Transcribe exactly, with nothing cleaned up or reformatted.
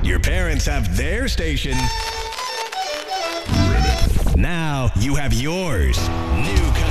Your parents have their station. Now you have yours. New